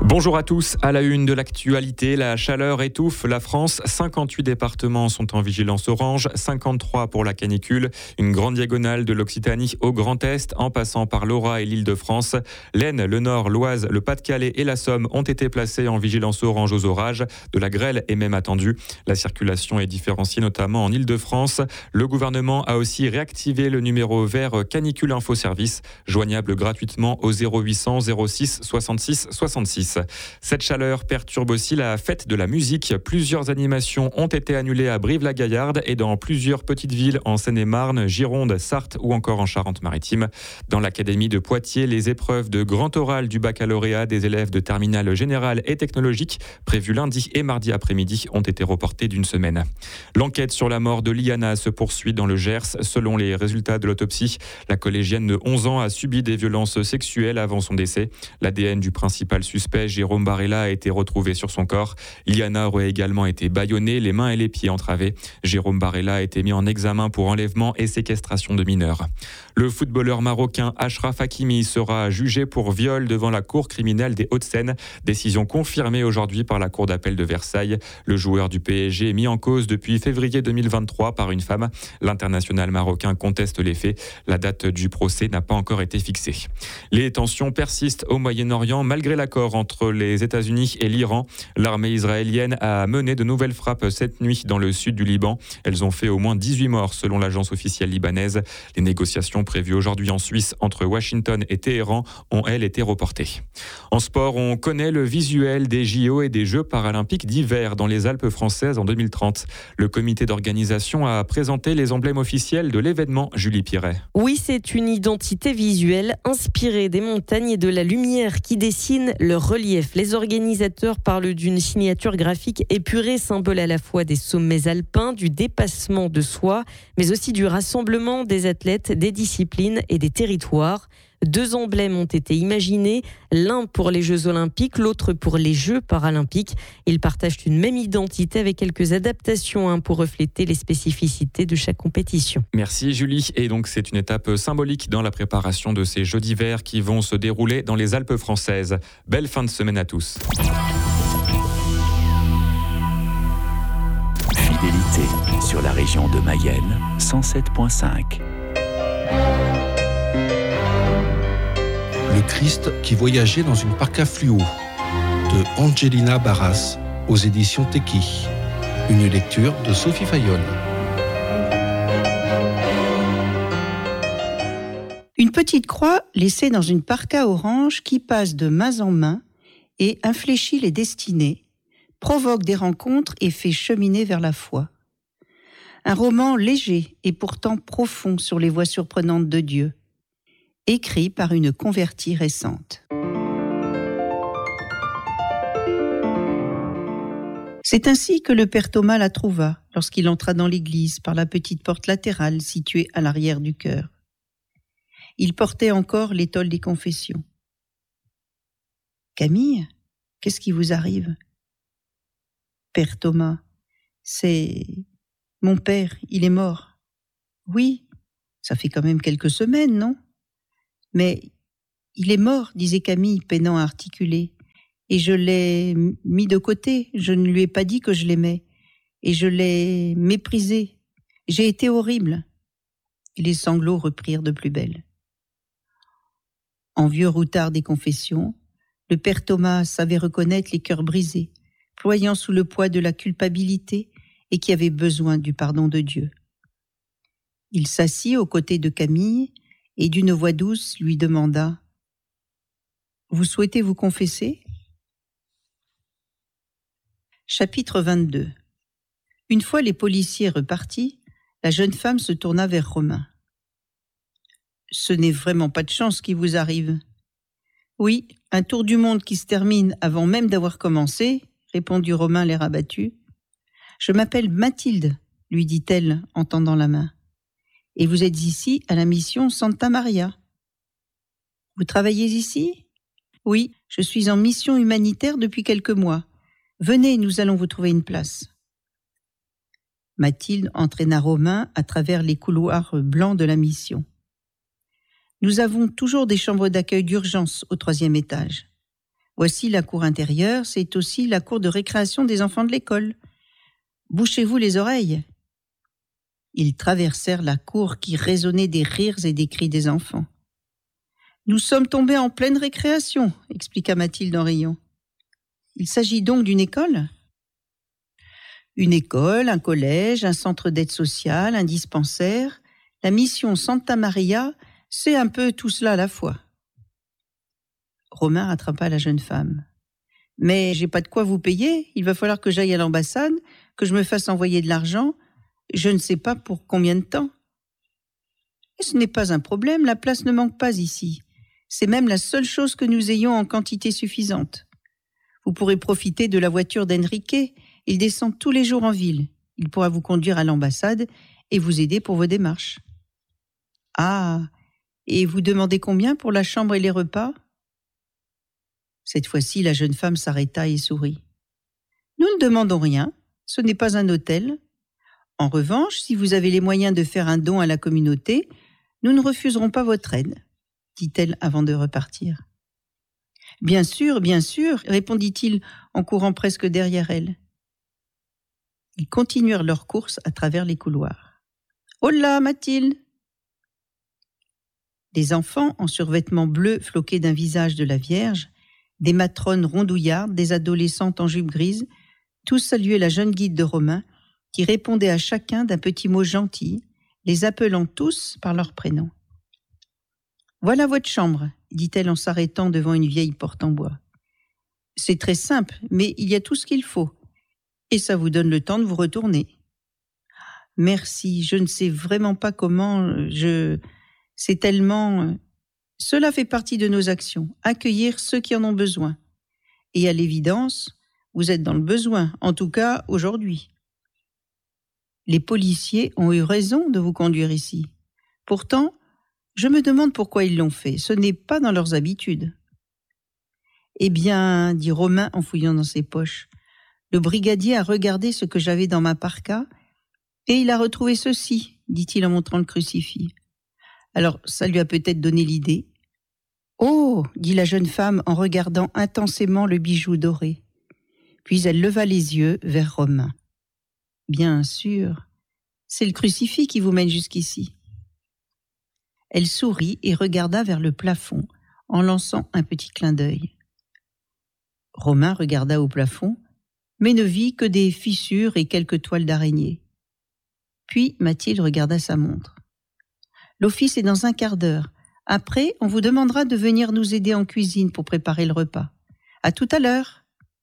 Bonjour à tous, à la une de l'actualité, la chaleur étouffe la France. 58 départements sont en vigilance orange, 53 pour la canicule. Une grande diagonale de l'Occitanie au Grand Est, en passant par l'Ora et l'Île-de-France. L'Aisne, le Nord, l'Oise, le Pas-de-Calais et la Somme ont été placés en vigilance orange aux orages. De la grêle est même attendue. La circulation est différenciée notamment en Île-de-France. Le gouvernement a aussi réactivé le numéro vert Canicule Info Service, joignable gratuitement au 0800 06 66 66. Cette chaleur perturbe aussi la fête de la musique. Plusieurs animations ont été annulées à Brive-la-Gaillarde et dans plusieurs petites villes en Seine-et-Marne, Gironde, Sarthe ou encore en Charente-Maritime. Dans l'académie de Poitiers, les épreuves de grand oral du baccalauréat des élèves de terminale générale et technologique, prévues lundi et mardi après-midi, ont été reportées d'une semaine. L'enquête sur la mort de Liana se poursuit dans le Gers. Selon les résultats de l'autopsie, la collégienne de 11 ans a subi des violences sexuelles avant son décès. L'ADN du principal suspect, Jérôme Barella, a été retrouvé sur son corps. Liana aurait également été bâillonnée, les mains et les pieds entravés. Jérôme Barella a été mis en examen pour enlèvement et séquestration de mineurs. Le footballeur marocain Achraf Hakimi sera jugé pour viol devant la cour criminelle des Hauts-de-Seine. Décision confirmée aujourd'hui par la cour d'appel de Versailles. Le joueur du PSG est mis en cause depuis février 2023 par une femme. L'international marocain conteste les faits. La date du procès n'a pas encore été fixée. Les tensions persistent au Moyen-Orient malgré l'accord entre les États-Unis et l'Iran. L'armée israélienne a mené de nouvelles frappes cette nuit dans le sud du Liban. Elles ont fait au moins 18 morts selon l'agence officielle libanaise. Les négociations prévues aujourd'hui en Suisse entre Washington et Téhéran ont, elles, été reportées. En sport, on connaît le visuel des JO et des Jeux paralympiques d'hiver dans les Alpes françaises en 2030. Le comité d'organisation a présenté les emblèmes officiels de l'événement. Julie Piret. Oui, c'est une identité visuelle inspirée des montagnes et de la lumière qui dessine le relief. Les organisateurs parlent d'une signature graphique épurée, symbole à la fois des sommets alpins, du dépassement de soi, mais aussi du rassemblement des athlètes, des disciplines et des territoires. 2 emblèmes ont été imaginés, l'un pour les Jeux Olympiques, l'autre pour les Jeux Paralympiques. Ils partagent une même identité avec quelques adaptations pour refléter les spécificités de chaque compétition. Merci Julie. Et donc c'est une étape symbolique dans la préparation de ces Jeux d'hiver qui vont se dérouler dans les Alpes françaises. Belle fin de semaine à tous. Fidélité sur la région de Mayenne, 107.5. Le Christ qui voyageait dans une parka fluo de Angelina Barras aux éditions Teki. Une lecture de Sophie Fayolle. Une petite croix laissée dans une parka orange qui passe de main en main et infléchit les destinées, provoque des rencontres et fait cheminer vers la foi. Un roman léger et pourtant profond sur les voies surprenantes de Dieu, écrit par une convertie récente. C'est ainsi que le père Thomas la trouva lorsqu'il entra dans l'église par la petite porte latérale située à l'arrière du chœur. Il portait encore l'étole des confessions. « Camille, qu'est-ce qui vous arrive ?» ?»« Père Thomas, c'est... mon père, il est mort. »« Oui, ça fait quand même quelques semaines, non ? » « Mais il est mort, disait Camille, peinant à articuler. Et je l'ai mis de côté, je ne lui ai pas dit que je l'aimais. Et je l'ai méprisé. J'ai été horrible. » Et les sanglots reprirent de plus belle. En vieux routard des confessions, le père Thomas savait reconnaître les cœurs brisés, ployant sous le poids de la culpabilité et qui avaient besoin du pardon de Dieu. Il s'assit aux côtés de Camille et d'une voix douce lui demanda « Vous souhaitez vous confesser ?» Chapitre 22. Une fois les policiers repartis, la jeune femme se tourna vers Romain. « Ce n'est vraiment pas de chance qui vous arrive. »« Oui, un tour du monde qui se termine avant même d'avoir commencé, » répondit Romain l'air abattu. « Je m'appelle Mathilde, » lui dit-elle en tendant la main. Et vous êtes ici à la mission Santa Maria. Vous travaillez ici ? Oui, je suis en mission humanitaire depuis quelques mois. Venez, nous allons vous trouver une place. Mathilde entraîna Romain à travers les couloirs blancs de la mission. Nous avons toujours des chambres d'accueil d'urgence au 3e étage. Voici la cour intérieure, c'est aussi la cour de récréation des enfants de l'école. Bouchez-vous les oreilles. » Ils traversèrent la cour qui résonnait des rires et des cris des enfants. « Nous sommes tombés en pleine récréation, » expliqua Mathilde en riant. « Il s'agit donc d'une école ? » Une école, un collège, un centre d'aide sociale, un dispensaire, la mission Santa Maria, c'est un peu tout cela à la fois. Romain rattrapa la jeune femme. « Mais j'ai pas de quoi vous payer, il va falloir que j'aille à l'ambassade, que je me fasse envoyer de l'argent, je ne sais pas pour combien de temps. » Et ce n'est pas un problème, la place ne manque pas ici. C'est même la seule chose que nous ayons en quantité suffisante. Vous pourrez profiter de la voiture d'Enrique, il descend tous les jours en ville. Il pourra vous conduire à l'ambassade et vous aider pour vos démarches. « Ah, et vous demandez combien pour la chambre et les repas ? » Cette fois-ci, la jeune femme s'arrêta et sourit. « Nous ne demandons rien, ce n'est pas un hôtel. En revanche, si vous avez les moyens de faire un don à la communauté, nous ne refuserons pas votre aide, » dit-elle avant de repartir. « Bien sûr, répondit-il en courant presque derrière elle. Ils continuèrent leur course à travers les couloirs. « Oh là, Mathilde !» Des enfants en survêtements bleus floqués d'un visage de la Vierge, des matrones rondouillardes, des adolescentes en jupe grise, tous saluaient la jeune guide de Romain, qui répondait à chacun d'un petit mot gentil, les appelant tous par leur prénom. « Voilà votre chambre, » dit-elle en s'arrêtant devant une vieille porte en bois. « C'est très simple, mais il y a tout ce qu'il faut, et ça vous donne le temps de vous retourner. »« Merci, je ne sais vraiment pas comment, c'est tellement... » Cela fait partie de nos actions, accueillir ceux qui en ont besoin. Et à l'évidence, vous êtes dans le besoin, en tout cas aujourd'hui. Les policiers ont eu raison de vous conduire ici. Pourtant, je me demande pourquoi ils l'ont fait. Ce n'est pas dans leurs habitudes. Eh bien, dit Romain en fouillant dans ses poches, le brigadier a regardé ce que j'avais dans ma parka et il a retrouvé ceci, dit-il en montrant le crucifix. Alors, ça lui a peut-être donné l'idée. « Oh !» dit la jeune femme en regardant intensément le bijou doré. Puis elle leva les yeux vers Romain. « Bien sûr, c'est le crucifix qui vous mène jusqu'ici. » Elle sourit et regarda vers le plafond en lançant un petit clin d'œil. Romain regarda au plafond, mais ne vit que des fissures et quelques toiles d'araignée. Puis Mathilde regarda sa montre. « L'office est dans un quart d'heure. Après, on vous demandera de venir nous aider en cuisine pour préparer le repas. À tout à l'heure. »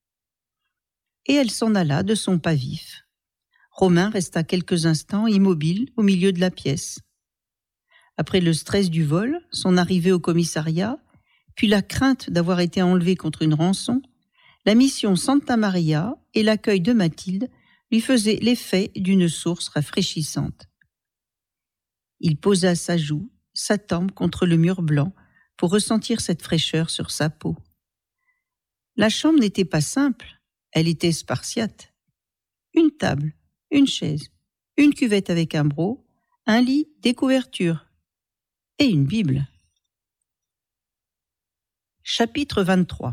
Et elle s'en alla de son pas vif. Romain resta quelques instants immobile au milieu de la pièce. Après le stress du vol, son arrivée au commissariat, puis la crainte d'avoir été enlevé contre une rançon, la mission Santa Maria et l'accueil de Mathilde lui faisaient l'effet d'une source rafraîchissante. Il posa sa joue, sa tempe contre le mur blanc pour ressentir cette fraîcheur sur sa peau. La chambre n'était pas simple, elle était spartiate. Une table, une chaise, une cuvette avec un broc, un lit, des couvertures et une Bible. Chapitre 23.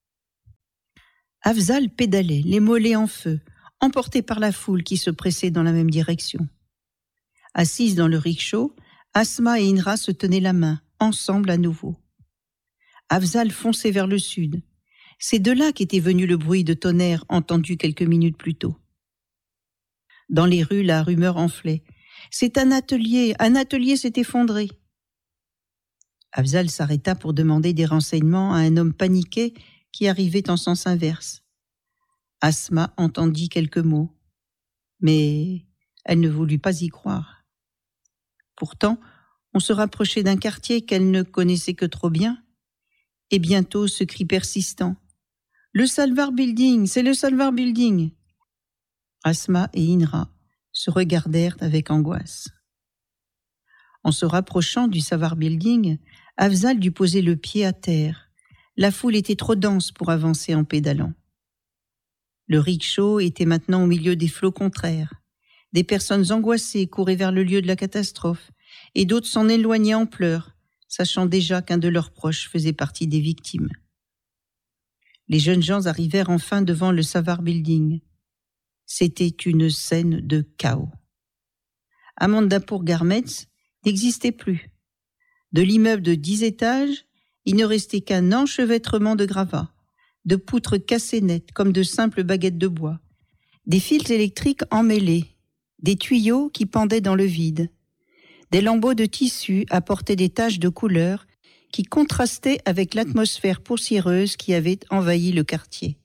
Afzal pédalait, les mollets en feu, emporté par la foule qui se pressait dans la même direction. Assises dans le rickshaw, Asma et Inra se tenaient la main, ensemble à nouveau. Afzal fonçait vers le sud. C'est de là qu'était venu le bruit de tonnerre entendu quelques minutes plus tôt. Dans les rues, la rumeur enflait. « C'est un atelier s'est effondré !» Afzal s'arrêta pour demander des renseignements à un homme paniqué qui arrivait en sens inverse. Asma entendit quelques mots, mais elle ne voulut pas y croire. Pourtant, on se rapprochait d'un quartier qu'elle ne connaissait que trop bien, et bientôt ce cri persistant. « Le Salvar Building, c'est le Salvar Building !» Asma et Inra se regardèrent avec angoisse. En se rapprochant du Salvar Building, Afzal dut poser le pied à terre. La foule était trop dense pour avancer en pédalant. Le rickshaw était maintenant au milieu des flots contraires. Des personnes angoissées couraient vers le lieu de la catastrophe et d'autres s'en éloignaient en pleurs, sachant déjà qu'un de leurs proches faisait partie des victimes. Les jeunes gens arrivèrent enfin devant le Savard Building. C'était une scène de chaos. Amandapur Garments n'existait plus. De l'immeuble de 10 étages, il ne restait qu'un enchevêtrement de gravats, de poutres cassées nettes comme de simples baguettes de bois, des fils électriques emmêlés, des tuyaux qui pendaient dans le vide. Des lambeaux de tissu apportaient des taches de couleur qui contrastaient avec l'atmosphère poussiéreuse qui avait envahi le quartier.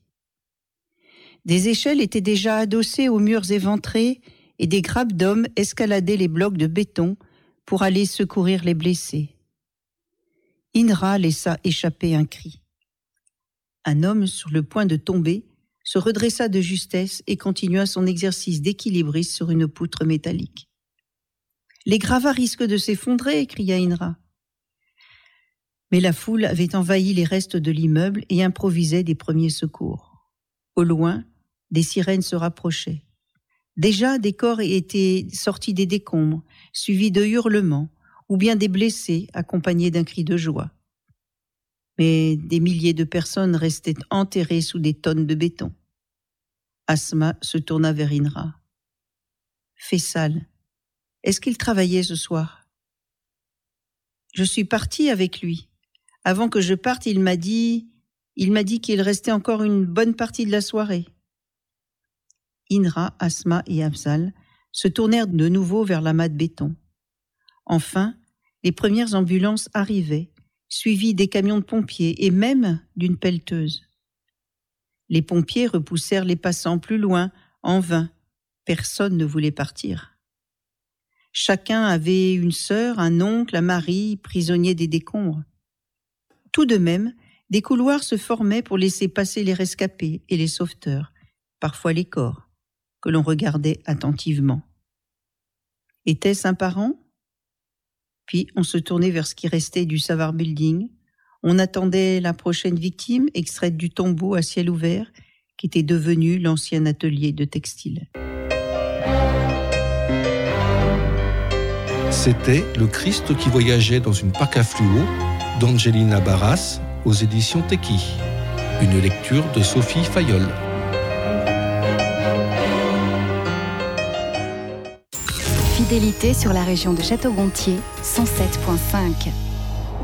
Des échelles étaient déjà adossées aux murs éventrés et des grappes d'hommes escaladaient les blocs de béton pour aller secourir les blessés. Indra laissa échapper un cri. Un homme sur le point de tomber se redressa de justesse et continua son exercice d'équilibriste sur une poutre métallique. « Les gravats risquent de s'effondrer !» cria Indra. Mais la foule avait envahi les restes de l'immeuble et improvisait des premiers secours. Au loin, des sirènes se rapprochaient. Déjà, des corps étaient sortis des décombres, suivis de hurlements, ou bien des blessés accompagnés d'un cri de joie. Mais des milliers de personnes restaient enterrées sous des tonnes de béton. Asma se tourna vers Indra. « Faisal, est-ce qu'il travaillait ce soir ? » « Je suis partie avec lui. Avant que je parte, il m'a dit qu'il restait encore une bonne partie de la soirée. » Indra, Asma et Afzal se tournèrent de nouveau vers l'amas de béton. Enfin, les premières ambulances arrivaient, suivies des camions de pompiers et même d'une pelleteuse. Les pompiers repoussèrent les passants plus loin, en vain. Personne ne voulait partir. Chacun avait une sœur, un oncle, un mari, prisonniers des décombres. Tout de même, des couloirs se formaient pour laisser passer les rescapés et les sauveteurs, parfois les corps, que l'on regardait attentivement. Était-ce un parent ? Puis on se tournait vers ce qui restait du Savard Building. On attendait la prochaine victime, extraite du tombeau à ciel ouvert, qui était devenu l'ancien atelier de textile. C'était Le Christ qui voyageait dans une Parka fluo d'Angelina Barras aux éditions Teki. Une lecture de Sophie Fayol. Fidélité sur la région de Château-Gontier, 107.5.